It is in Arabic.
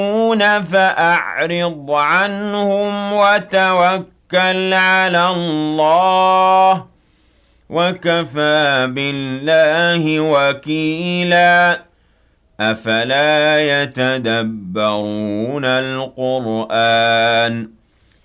فأعرض عنهم وتوكل على الله وكفى بالله وكيلا أفلا يتدبرون القرآن